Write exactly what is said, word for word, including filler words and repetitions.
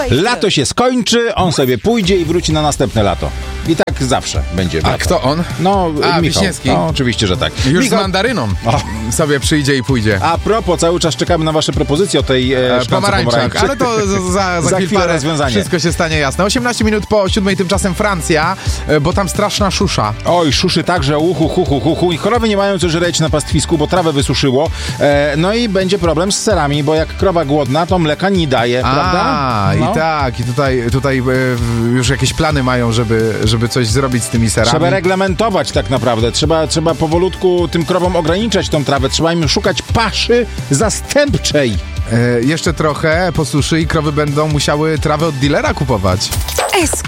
Lato się skończy, on sobie pójdzie i wróci na następne lato. I tak zawsze będzie. A kto on? No, A, Michał. Wiśniewski. No, oczywiście, że tak. Już Michał... z mandaryną O. sobie przyjdzie i pójdzie. A propos, cały czas czekamy na wasze propozycje o tej e, Pomarańczach, ale to za, za, za, za chwilę chwilę rozwiązanie. Wszystko się stanie jasne. osiemnaście minut po siódmej, tymczasem Francja, e, bo tam straszna szusza. Oj, szuszy także, uchu, hu, hu, hu, hu. I choroby nie mają co żreć na pastwisku, bo trawę wysuszyło. E, no i będzie problem z serami, bo jak krowa głodna, to mleka nie daje, A, prawda? No. i tak, i tutaj, tutaj e, już jakieś plany mają, żeby, żeby coś zrobić z tymi serami. Trzeba reglamentować tak naprawdę. Trzeba, trzeba powolutku tym krowom ograniczać tą trawę. Trzeba im szukać paszy zastępczej. E, jeszcze trochę po suszy i krowy będą musiały trawę od dealera kupować. S